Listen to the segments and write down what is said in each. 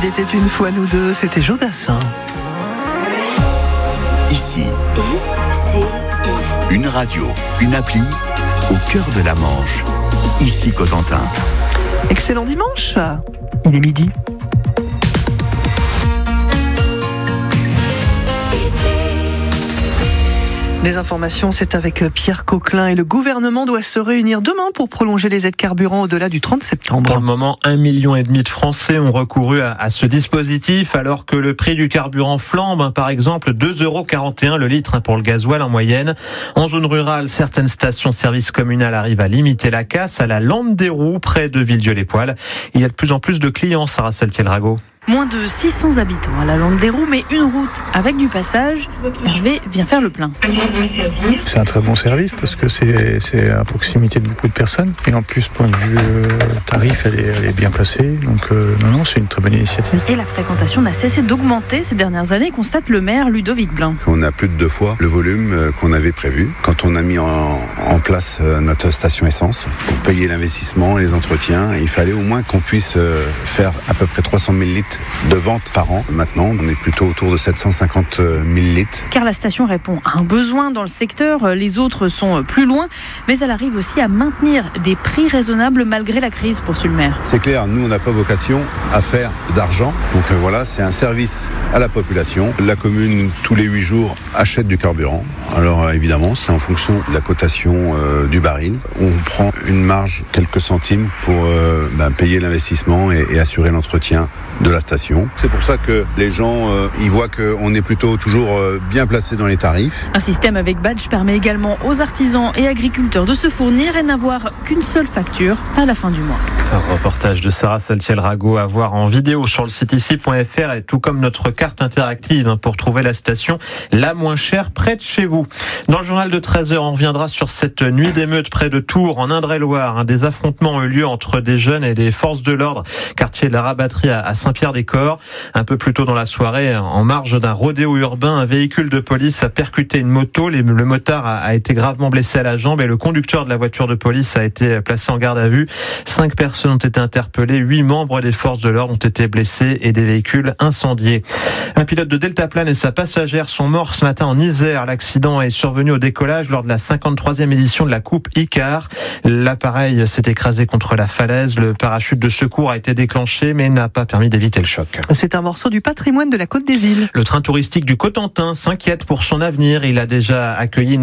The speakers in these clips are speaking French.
était une fois nous deux, c'était Jodassin. Ici, une radio, une appli, au cœur de la Manche. Ici Cotentin. Excellent dimanche, il est midi. Les informations, c'est avec Pierre Coquelin et le gouvernement doit se réunir demain pour prolonger les aides carburant au-delà du 30 septembre. Pour le moment, 1,5 million de Français ont recouru à ce dispositif alors que le prix du carburant flambe. Par exemple, 2,41 € le litre pour le gasoil en moyenne. En zone rurale, certaines stations-service communales arrivent à limiter la casse à la Landerroux, près de Villedieu-les-Poêles. Il y a de plus en plus de clients, Sarah Saltiel-Rago. Moins de 600 habitants à la Landerroux, mais une route avec du passage. Hervé vient faire le plein. C'est un très bon service parce que c'est à proximité de beaucoup de personnes. Et en plus, point de vue tarif, elle est bien placée. Donc non, c'est une très bonne initiative. Et la fréquentation n'a cessé d'augmenter ces dernières années, constate le maire Ludovic Blin. On a plus de 2 fois le volume qu'on avait prévu quand on a mis en place notre station essence. Pour payer l'investissement et les entretiens, il fallait au moins qu'on puisse faire à peu près 300 000 litres de vente par an. Maintenant, on est plutôt autour de 750 000 litres. Car la station répond à un besoin dans le secteur, les autres sont plus loin, mais elle arrive aussi à maintenir des prix raisonnables malgré la crise, poursuit le maire. C'est clair, nous on n'a pas vocation à faire d'argent, donc voilà, c'est un service à la population. La commune, tous les 8 jours, achète du carburant. Alors évidemment, c'est en fonction de la cotation du baril. On prend une marge, quelques centimes pour payer l'investissement et assurer l'entretien de la station. C'est pour ça que les gens ils voient qu'on est plutôt toujours bien placé dans les tarifs. Un système avec badge permet également aux artisans et agriculteurs de se fournir et n'avoir qu'une seule facture à la fin du mois. Un reportage de Sarah Saltiel-Rago à voir en vidéo sur le site ici.fr et tout comme notre carte interactive pour trouver la station la moins chère près de chez vous. Dans le journal de 13h, on reviendra sur cette nuit d'émeute près de Tours en Indre-et-Loire. Des affrontements ont eu lieu entre des jeunes et des forces de l'ordre, quartier de la Rabatterie à Saint-Pierre-des-Corps. Un peu plus tôt dans la soirée, en marge d'un rodéo urbain, un véhicule de police a percuté une moto. Le motard a été gravement blessé à la jambe et le conducteur de la voiture de police a été placé en garde à vue. 5 personnes ont été interpellées, 8 membres des forces de l'ordre ont été blessés et des véhicules incendiés. Un pilote de Deltaplane et sa passagère sont morts ce matin en Isère. L'accident est survenu au décollage lors de la 53e édition de la Coupe Icar. L'appareil s'est écrasé contre la falaise. Le parachute de secours a été déclenché mais n'a pas permis d'éviter le choc. C'est un morceau du patrimoine de la Côte des Îles. Le train touristique du Cotentin s'inquiète pour son avenir. Il a déjà accueilli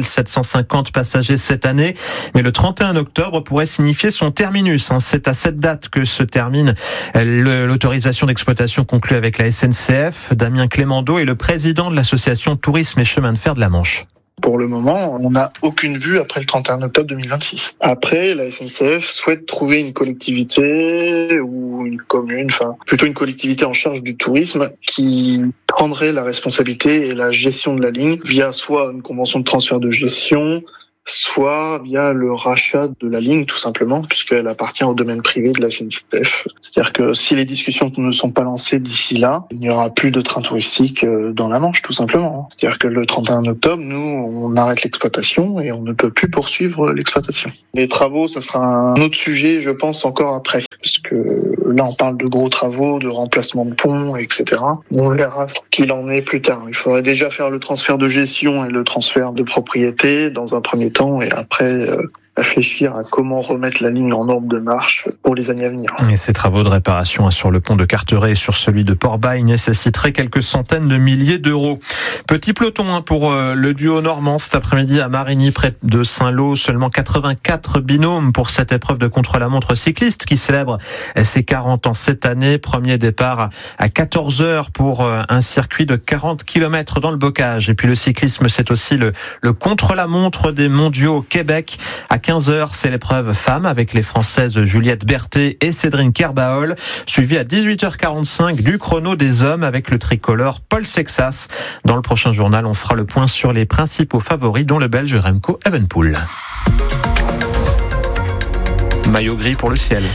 9750 passagers cette année, mais le 31 octobre pourrait signifier son terminus. C'est à cette date que se termine l'autorisation d'exploitation conclue avec la SNCF. Damien Clémendo est le président de l'association Tourisme et Chemin de Fer de la Manche. Pour le moment, on n'a aucune vue après le 31 octobre 2026. Après, la SNCF souhaite trouver une collectivité ou une commune, plutôt une collectivité en charge du tourisme qui prendrait la responsabilité et la gestion de la ligne via soit une convention de transfert de gestion, soit via le rachat de la ligne, tout simplement, puisqu'elle appartient au domaine privé de la SNCF. C'est-à-dire que si les discussions ne sont pas lancées d'ici là, il n'y aura plus de train touristique dans la Manche, tout simplement. C'est-à-dire que le 31 octobre, nous, on arrête l'exploitation et on ne peut plus poursuivre l'exploitation. Les travaux, ça sera un autre sujet, je pense, encore après. Parce que là, on parle de gros travaux, de remplacement de ponts, etc. On verra ce qu'il en est plus tard. Il faudrait déjà faire le transfert de gestion et le transfert de propriété dans un premier temps et après réfléchir à comment remettre la ligne en ordre de marche pour les années à venir. Et ces travaux de réparation sur le pont de Carteret et sur celui de Port-Bail nécessiteraient quelques centaines de milliers d'euros. Petit peloton pour le duo normand cet après-midi à Marigny près de Saint-Lô. Seulement 84 binômes pour cette épreuve de contre-la-montre cycliste qui célèbre ses 40 ans cette année. Premier départ à 14h pour un circuit de 40 km dans le bocage. Et puis le cyclisme, c'est aussi le contre-la-montre des mondiaux au Québec. À 15h, c'est l'épreuve femmes avec les Françaises Juliette Berthet et Cédrine Kerbaol, suivi à 18h45 du chrono des hommes avec le tricolore Paul Sexas. Dans le prochain journal, on fera le point sur les principaux favoris, dont le Belge Remco Evenepoel. Maillot gris pour le ciel.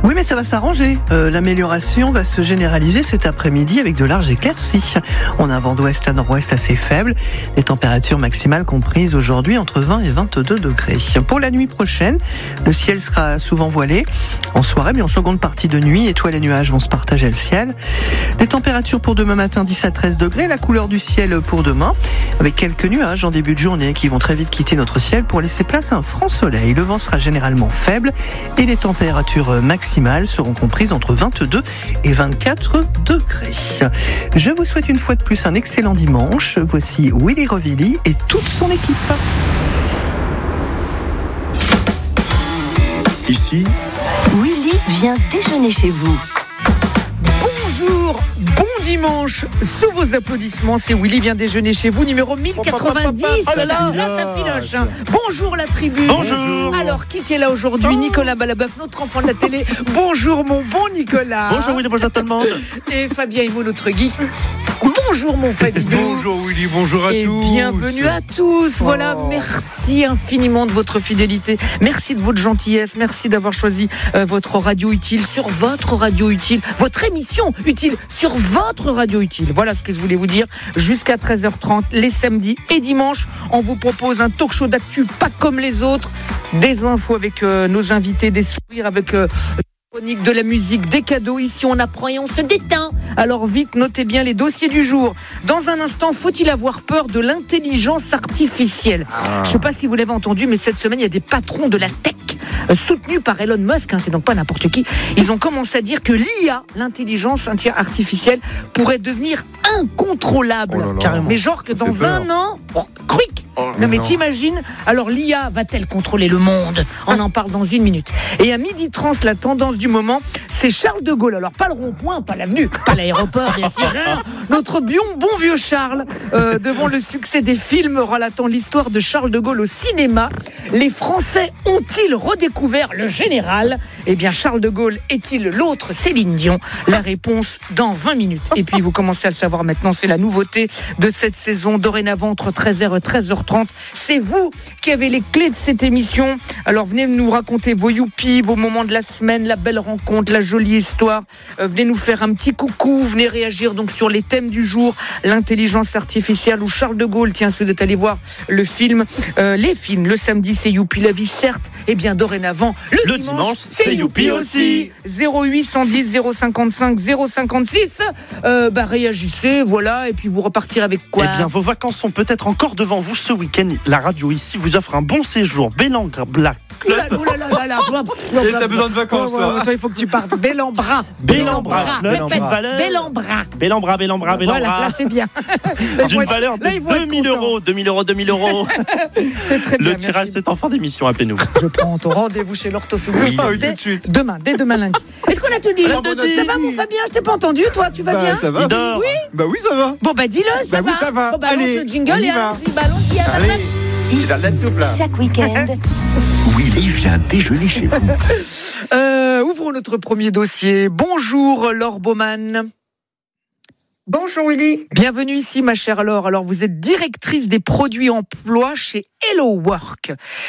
Oui, mais ça va s'arranger. L'amélioration va se généraliser cet après-midi avec de larges éclaircies. On a un vent d'ouest à nord-ouest assez faible. Les températures maximales comprises aujourd'hui entre 20 et 22 degrés. Pour la nuit prochaine, le ciel sera souvent voilé. En soirée, mais en seconde partie de nuit, étoiles et nuages vont se partager le ciel. Les températures pour demain matin, 10 à 13 degrés. La couleur du ciel pour demain, avec quelques nuages en début de journée qui vont très vite quitter notre ciel pour laisser place à un franc soleil. Le vent sera généralement faible et les températures maximales seront comprises entre 22 et 24 degrés. Je vous souhaite une fois de plus un excellent dimanche. Voici Willy Revilly et toute son équipe. Ici, Willy vient déjeuner chez vous. Bonjour, bon dimanche. Sous vos applaudissements, c'est Willy vient déjeuner chez vous, numéro 1090. Oh là là, ça filoche. Bonjour la tribu. Bonjour. Alors, qui est là aujourd'hui? Nicolas Balabœuf, notre enfant de la télé. Bonjour mon bon Nicolas. Bonjour Willy, bonjour tout le monde. Et Fabien Himo, notre geek. Bonjour mon Fabien. Bonjour Willy, bonjour à tous. Et bienvenue à tous. Voilà, merci infiniment de votre fidélité. Merci de votre gentillesse. Merci d'avoir choisi votre radio utile sur votre radio utile. Votre émission utile sur votre radio utile. Voilà ce que je voulais vous dire. Jusqu'à 13h30, les samedis et dimanches, on vous propose un talk show d'actu pas comme les autres. Des infos avec nos invités, des sourires avec... de la musique, des cadeaux. Ici, on apprend et on se détend. Alors vite, notez bien les dossiers du jour. Dans un instant, faut-il avoir peur de l'intelligence artificielle? Je ne sais pas si vous l'avez entendu, mais cette semaine, il y a des patrons de la tech soutenus par Elon Musk, c'est donc pas n'importe qui. Ils ont commencé à dire que l'IA, l'intelligence artificielle, pourrait devenir incontrôlable. Carrément. Mais genre que dans un an, quick. Non mais t'imagines, alors l'IA va-t-elle contrôler le monde? On en parle dans une minute. Et à 12h30, la tendance du moment, c'est Charles de Gaulle. Alors pas le rond-point, pas l'avenue, pas l'aéroport, bien sûr. Notre bon vieux Charles, devant le succès des films relatant l'histoire de Charles de Gaulle au cinéma, les Français ont-ils redécouvert le général? Eh bien, Charles de Gaulle est-il l'autre Céline Dion? La réponse dans 20 minutes. Et puis, vous commencez à le savoir maintenant, c'est la nouveauté de cette saison. Dorénavant, entre 13h et 13h30, c'est vous qui avez les clés de cette émission. Alors, venez nous raconter vos youpies, vos moments de la semaine, la belle rencontre, la jolie histoire. Venez nous faire un petit coucou, venez réagir donc sur les thèmes du jour, l'intelligence artificielle ou Charles de Gaulle. Tiens, si vous êtes allé voir le film, les films, le samedi, c'est youpi la vie, certes. Eh bien, dorénavant, le dimanche, c'est youpi aussi. 0810 055 056. Réagissez, voilà, et puis vous repartirez avec quoi? Eh bien, vos vacances sont peut-être encore devant vous ce week-end. La radio ici vous offre un bon séjour. Bellambra Black Club. Et t'as besoin de vacances, toi. Toi, il faut que tu partes. Bellambra. Répète. Bellambra. Voilà, là, c'est bien. D'une valeur de 2000 euros. 2000 euros. C'est très bien. Le tirage, c'est en fin d'émission. Appelez-nous. Je prends ton rendez-vous chez l'orthophoniste tout de suite. dès demain lundi. Est-ce qu'on a tout dit? Ça va, mon Fabien? Je t'ai pas entendu. Toi, tu vas bien? Ça va. Oui. Bah oui, ça va. Bon, dis-le, ça va. Oui, ça va. Bon, lance le jingle et allons-y. Ici, chaque week-end. Willy vient déjeuner chez vous. Ouvrons notre premier dossier. Bonjour, Laure Baumann. Bonjour Willy. Bienvenue ici, ma chère Laure. Alors, vous êtes directrice des produits emploi chez Hello Work.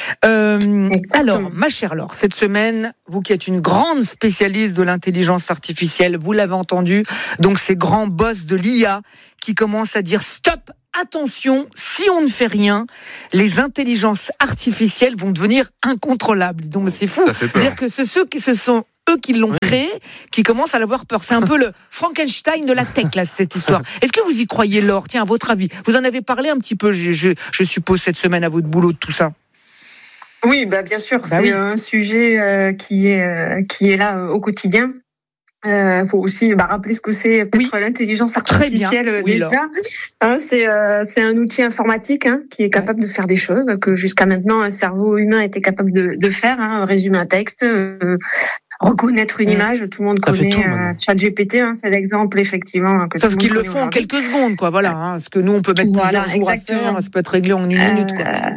Alors, ma chère Laure, cette semaine, vous qui êtes une grande spécialiste de l'intelligence artificielle, vous l'avez entendu, donc ces grands boss de l'IA qui commencent à dire stop. Attention, si on ne fait rien, les intelligences artificielles vont devenir incontrôlables. Donc, c'est fou. C'est-à-dire que ce sont eux qui l'ont créé, qui commencent à l'avoir peur. C'est un peu le Frankenstein de la tech, là, cette histoire. Est-ce que vous y croyez, Laure? Tiens, à votre avis, vous en avez parlé un petit peu, je suppose, cette semaine à votre boulot de tout ça. Oui, bien sûr. C'est un sujet qui est là au quotidien. Faut aussi rappeler ce que c'est peut-être l'intelligence artificielle déjà. C'est un outil informatique qui est capable de faire des choses que jusqu'à maintenant un cerveau humain était capable de faire. Résumer un texte, reconnaître une image. Tout le monde connaît ChatGPT. C'est l'exemple effectivement. Sauf qu'ils le font en quelques secondes, quoi. Voilà. Ce que nous on peut mettre plusieurs jours à faire, ça peut être réglé en une minute, quoi.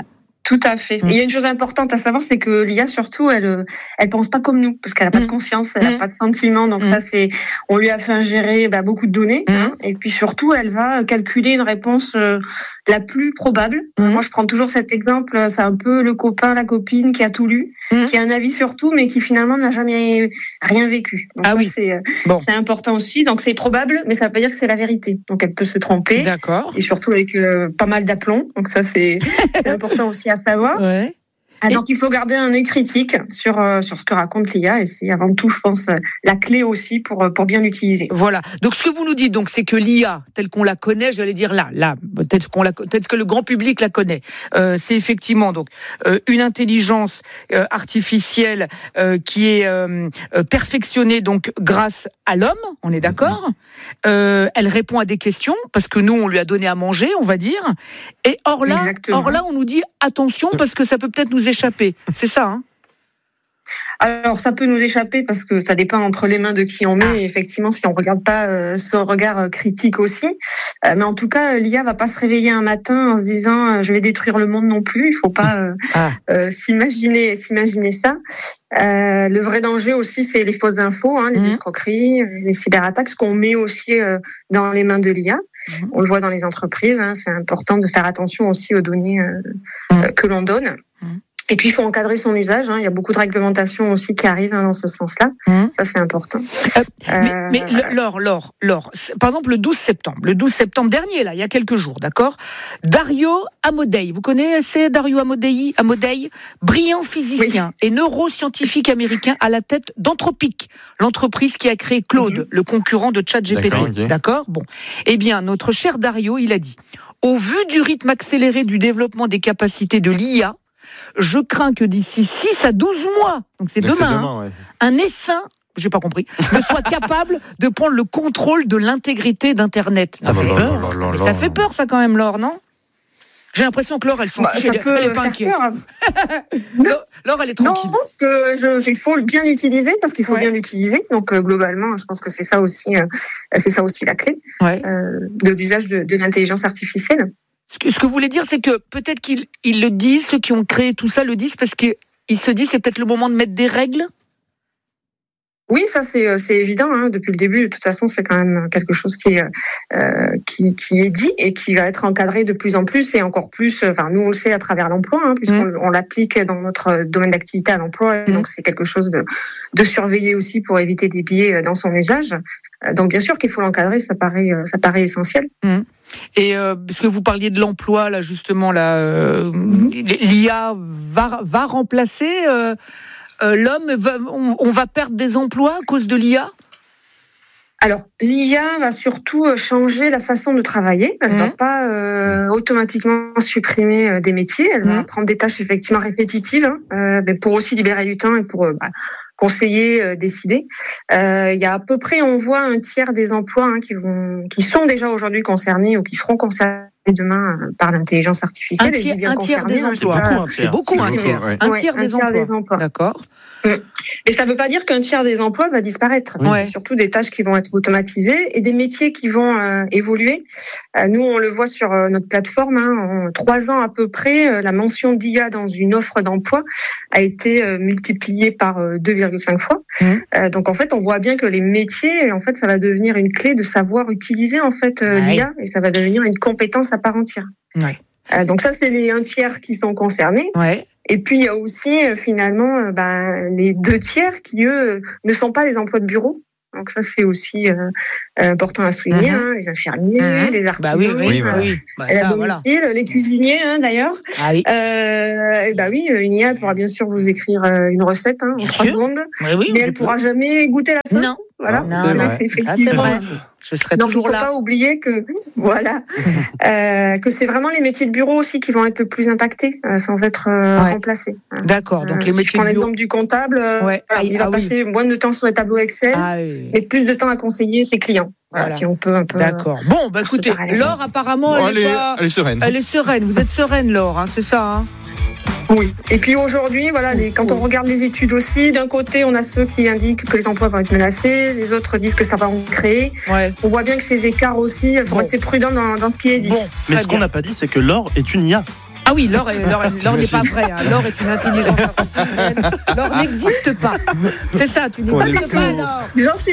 Tout à fait. Et il y a une chose importante à savoir, c'est que l'IA, surtout, elle pense pas comme nous, parce qu'elle a pas de conscience, elle a pas de sentiments. Donc ça, on lui a fait ingérer beaucoup de données, et puis surtout, elle va calculer une réponse la plus probable. Moi, je prends toujours cet exemple, c'est un peu le copain, la copine qui a tout lu, qui a un avis sur tout, mais qui finalement n'a jamais rien vécu. Donc c'est important aussi. Donc c'est probable, mais ça veut pas dire que c'est la vérité. Donc elle peut se tromper. D'accord. Et surtout avec pas mal d'aplomb. Donc ça, c'est important aussi à savoir. Ouais. Donc il faut garder un œil critique sur ce que raconte l'IA, et c'est avant tout, je pense, la clé aussi pour bien l'utiliser. Voilà. Donc ce que vous nous dites, donc, c'est que l'IA, telle qu'on la connaît, j'allais dire là, peut-être que le grand public la connaît. C'est effectivement donc une intelligence artificielle qui est perfectionnée donc grâce à l'homme. On est d'accord. Elle répond à des questions parce que nous on lui a donné à manger, on va dire. Et or là, on nous dit attention parce que ça peut peut-être nous échapper. C'est ça, hein? Alors ça peut nous échapper parce que ça dépend entre les mains de qui on met. Et effectivement, si on regarde pas ce regard critique aussi, mais en tout cas, l'IA va pas se réveiller un matin en se disant je vais détruire le monde non plus. Il faut pas s'imaginer ça. Le vrai danger aussi, c'est les fausses infos, les escroqueries, les cyberattaques, ce qu'on met aussi dans les mains de l'IA. On le voit dans les entreprises. C'est important de faire attention aussi aux données que l'on donne. Et puis, il faut encadrer son usage. Il y a beaucoup de réglementations aussi qui arrivent dans ce sens-là. Ça, c'est important. Mais Laure, par exemple, le 12 septembre dernier, là, il y a quelques jours, d'accord ? Dario Amodei, vous connaissez Dario Amodei, brillant physicien et neuroscientifique américain à la tête d'Anthropic, l'entreprise qui a créé Claude, le concurrent de ChatGPT. D'accord ? Bon. Eh bien, notre cher Dario, il a dit, au vu du rythme accéléré du développement des capacités de l'IA, je crains que d'ici 6 à 12 mois, donc c'est demain, un essaim, j'ai pas compris, ne soit capable de prendre le contrôle de l'intégrité d'Internet. Ça fait peur. Ça fait peur, ça, quand même, Laure, non ? J'ai l'impression que Laure, elle est pas inquiète. Laure, elle est tranquille. Non, il faut bien l'utiliser parce qu'il faut bien l'utiliser. Donc globalement, je pense que c'est ça aussi la clé de l'usage de l'intelligence artificielle. Ce que vous voulez dire, c'est que peut-être qu'ils le disent, ceux qui ont créé tout ça le disent parce qu'ils se disent c'est peut-être le moment de mettre des règles. Oui, ça c'est évident. Depuis le début, de toute façon, c'est quand même quelque chose qui est dit et qui va être encadré de plus en plus et encore plus. Enfin, nous on le sait à travers l'emploi, puisqu'on l'applique dans notre domaine d'activité à l'emploi. Donc c'est quelque chose de surveiller aussi pour éviter des biais dans son usage. Donc bien sûr qu'il faut l'encadrer, ça paraît essentiel. Et parce que vous parliez de l'emploi là justement l'IA va remplacer l'homme. On va perdre des emplois à cause de l'IA. Alors, l'IA va surtout changer la façon de travailler. Elle ne va pas automatiquement supprimer des métiers. Elle va prendre des tâches effectivement répétitives, mais pour aussi libérer du temps et pour conseiller, décider. Il y a à peu près, on voit un tiers des emplois qui sont déjà aujourd'hui concernés ou qui seront concernés demain par l'intelligence artificielle. Un tiers des emplois. C'est beaucoup, un tiers. Un tiers des emplois. D'accord. Mais ça ne veut pas dire qu'un tiers des emplois va disparaître. C'est surtout des tâches qui vont être automatisées et des métiers qui vont évoluer. Nous, on le voit sur notre plateforme. En 3 ans à peu près, la mention d'IA dans une offre d'emploi a été multipliée par 2,5 fois. Donc en fait, on voit bien que les métiers, en fait, ça va devenir une clé de savoir utiliser en fait l'IA et ça va devenir une compétence à part entière. Donc ça, c'est les 1 tiers qui sont concernés. Et puis il y a aussi finalement les 2 tiers qui eux ne sont pas des emplois de bureau. Donc ça c'est aussi important à souligner. Les infirmiers, les artisans, à domicile, les cuisiniers d'ailleurs. Une IA pourra bien sûr vous écrire une recette en 3 secondes, mais elle pourra jamais goûter la sauce. Non. Voilà. Non. Ça, c'est vrai. Je serai toujours là. Donc, il ne faut pas oublier que c'est vraiment les métiers de bureau aussi qui vont être le plus impactés sans être remplacés. D'accord. Donc les métiers je prends l'exemple du comptable. Il va passer moins de temps sur les tableaux Excel, mais plus de temps à conseiller ses clients. Voilà. Si on peut un peu. D'accord. Bon, écoutez, Laure apparemment elle est sereine. Elle est sereine. Vous êtes sereine, Laure, c'est ça. Oui. Et puis aujourd'hui, quand on regarde les études aussi, d'un côté, on a ceux qui indiquent que les emplois vont être menacés, les autres disent que ça va en créer. On voit bien que ces écarts aussi, il faut rester prudent dans ce qui est dit. Mais ce qu'on n'a pas dit, c'est que Laure est une IA. Ah oui, l'or n'est pas vrai. Hein. L'or est une intelligence artificielle. L'or n'existe pas. C'est ça, tu n'existes pas, l'or. J'en suis.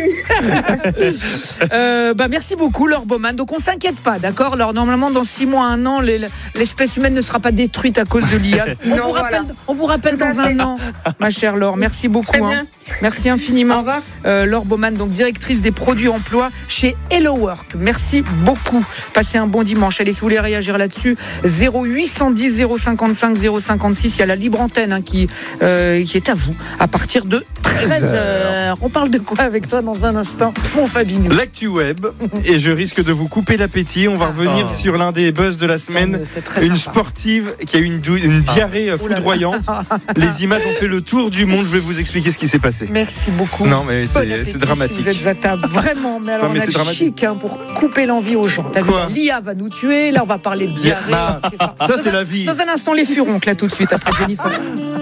Merci beaucoup, Laure Baumann. Donc on s'inquiète pas, d'accord. Alors normalement, dans 6 mois, 1 an, l'espèce humaine ne sera pas détruite à cause de l'IA. On vous rappelle dans 1 an, ma chère Laure. Merci beaucoup. Hein. Merci infiniment. Au revoir. Laure Baumann, donc directrice des produits emploi chez Hello Work. Merci beaucoup. Passez un bon dimanche. Allez, si vous voulez réagir là-dessus, 0810 055 056. Il y a la libre antenne qui est à vous à partir de 13h. On parle de quoi avec toi dans un instant, mon Fabinou? L'actu web. Et je risque de vous couper l'appétit. On va revenir sur l'un des buzz de la semaine. Une sportive qui a eu une diarrhée foudroyante. Les images ont fait le tour du monde. Je vais vous expliquer ce qui s'est passé. Merci beaucoup. Non, mais c'est dramatique. Si vous êtes à table, vraiment. Mais alors, on a chic pour couper l'envie aux gens. T'as vu, l'IA va nous tuer. Là, on va parler de diarrhée. Ça, c'est la vie. Dans un instant, les furoncles, là, tout de suite, après Jennifer.